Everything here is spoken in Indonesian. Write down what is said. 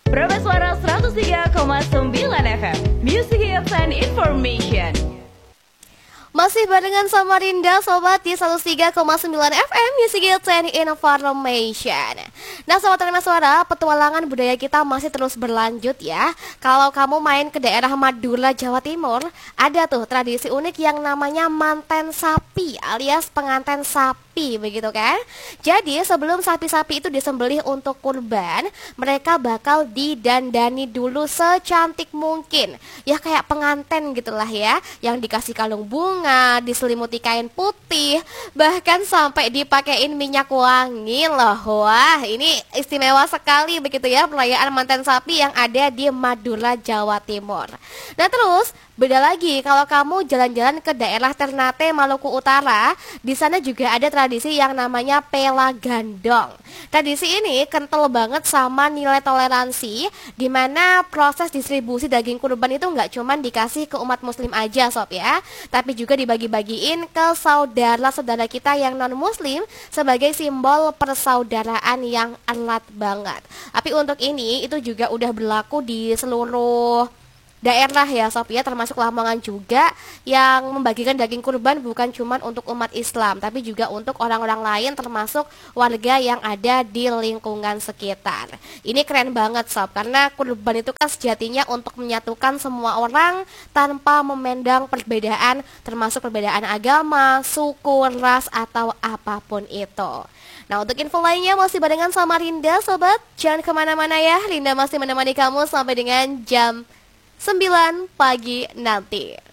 Prabas Suara 103,9 FM, Music Hits and Information. Masih barengan sama Rinda Sobat di 103,9 FM Music Hits and Information. Nah Sobat Prabas Suara, petualangan budaya kita masih terus berlanjut ya. Kalau kamu main ke daerah Madura, Jawa Timur, ada tuh tradisi unik yang namanya manten sapi alias pengantin sapi, begitu kan? Jadi sebelum sapi-sapi itu disembelih untuk kurban, mereka bakal didandani dulu secantik mungkin. Ya kayak pengantin gitulah ya, yang dikasih kalung bunga, diselimuti kain putih, bahkan sampai dipakein minyak wangi loh. Wah, ini istimewa sekali begitu ya perayaan manten sapi yang ada di Madura, Jawa Timur. Nah terus beda lagi kalau kamu jalan-jalan ke daerah Ternate, Maluku Utara, di sana juga ada tradisi yang namanya pela gandong. Tradisi ini kental banget sama nilai toleransi, di mana proses distribusi daging kurban itu nggak cuma dikasih ke umat muslim aja sob ya, tapi juga dibagi-bagiin ke saudara-saudara kita yang non-muslim sebagai simbol persaudaraan yang erat banget. Tapi untuk ini itu juga udah berlaku di seluruh daerah ya sob ya, termasuk Lamongan juga, yang membagikan daging kurban bukan cuma untuk umat Islam tapi juga untuk orang-orang lain termasuk warga yang ada di lingkungan sekitar. Ini keren banget sob, karena kurban itu kan sejatinya untuk menyatukan semua orang tanpa memandang perbedaan, termasuk perbedaan agama, suku, ras atau apapun itu. Nah untuk info lainnya masih barengan sama Rinda Sobat, jangan kemana-mana ya, Rinda masih menemani kamu sampai dengan jam 9 pagi nanti.